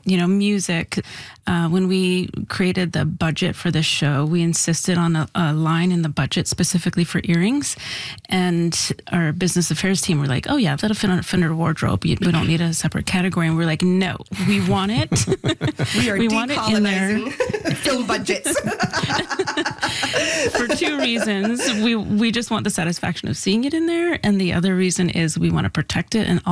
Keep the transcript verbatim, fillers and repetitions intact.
you know, music. Uh, when we created the budget for the show, we insisted on a, a line in the budget specifically for earrings. And our business affairs team were like, oh, yeah, that'll fit on, fit under wardrobe. We don't need a separate category. And we're like, no, we want it. We are we want it in there. Film budgets. For two reasons. We, we just want the satisfaction of seeing it in there. And the other reason is we want to protect it and